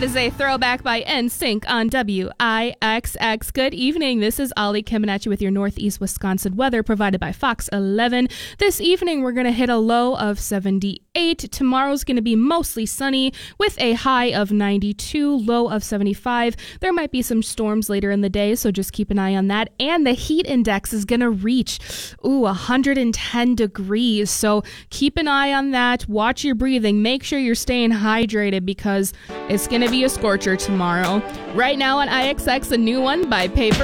That is a throwback by NSYNC on WIXX. Good evening. This is Ollie coming at you with your Northeast Wisconsin weather provided by Fox 11. This evening, we're going to hit a low of 78. Tomorrow's going to be mostly sunny with a high of 92, low of 75. There might be some storms later in the day, so just keep an eye on that. And the heat index is going to reach 110 degrees. So keep an eye on that. Watch your breathing. Make sure you're staying hydrated because it's going to be a scorcher tomorrow. Right now on IXX, a new one by Paper